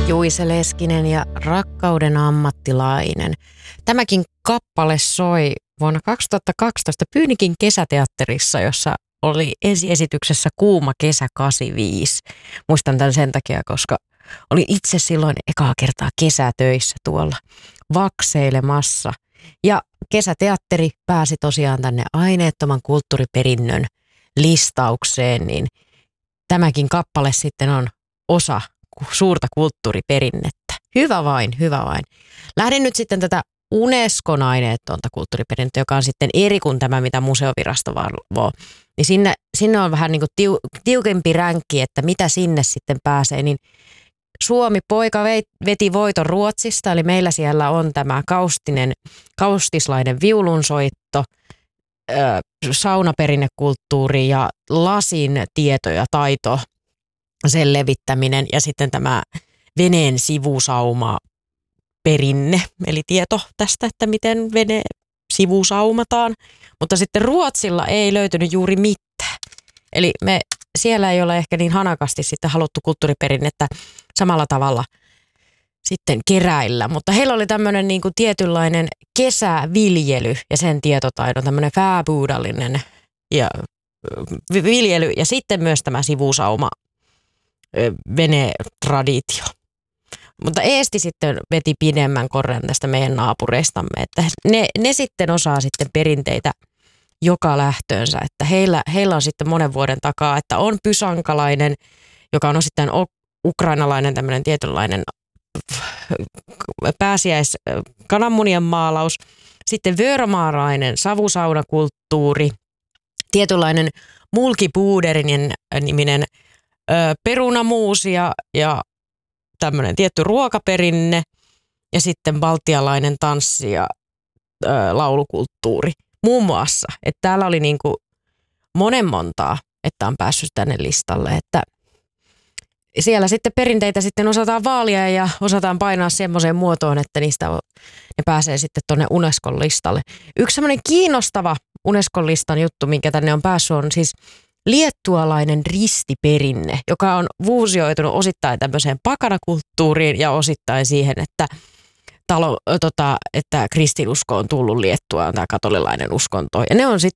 Juise Leskinen ja Rakkauden ammattilainen. Tämäkin kappale soi vuonna 2012 Pyynikin kesäteatterissa, jossa oli ensiesityksessä Kuuma kesä 85. Muistan tämän sen takia, koska olin itse silloin ekaa kertaa kesätöissä tuolla vakseilemassa. Ja kesäteatteri pääsi tosiaan tänne aineettoman kulttuuriperinnön listaukseen, niin tämäkin kappale sitten on osa suurta kulttuuriperinnettä. Hyvä vain, hyvä vain. Lähdin nyt sitten tätä Unescon aineetonta kulttuuriperinnettä, joka on sitten eri kuin tämä, mitä museovirasto valvoo. Niin sinne on vähän niin kuin tiukempi ränkki, että mitä sinne sitten pääsee. Niin Suomi poika veti voiton Ruotsista, eli meillä siellä on tämä kaustislainen viulunsoitto, saunaperinnekulttuuri ja lasin tieto ja taito, sen levittäminen ja sitten tämä veneen sivusauma perinne, eli tieto tästä, että miten vene sivusaumataan. Mutta sitten Ruotsilla ei löytynyt juuri mitään. Eli siellä ei ole ehkä niin hanakasti sitten haluttu kulttuuriperinnettä samalla tavalla sitten keräillä. Mutta heillä oli tämmöinen niin kuin tietynlainen kesäviljely ja sen tietotaidon, tämmöinen fääbuudallinen ja viljely ja sitten myös tämä sivusauma venetraditio. Mutta Eesti sitten veti pidemmän korren tästä meidän naapureistamme, että ne sitten osaa sitten perinteitä joka lähtöönsä, että heillä on sitten monen vuoden takaa, että on pysankalainen, joka on osittain ukrainalainen tämmöinen tietynlainen kananmunien maalaus, sitten vörmaarainen savusaunakulttuuri, tietynlainen mulkipuuderinen niminen perunamuusi ja tämmöinen tietty ruokaperinne ja sitten baltialainen tanssi ja laulukulttuuri muun muassa. Että täällä oli niinku montaa, että on päässyt tänne listalle, että siellä sitten perinteitä sitten osataan vaalia ja osataan painaa semmoiseen muotoon, että ne pääsee sitten tuonne Unescon listalle. Yksi semmoinen kiinnostava Unescon listan juttu, minkä tänne on päässyt, on siis liettualainen ristiperinne, joka on fuusioitunut osittain tämmöiseen pakanakulttuuriin ja osittain siihen, että kristinusko on tullut Liettuaan, tämä katolilainen uskonto. Ja ne on sitten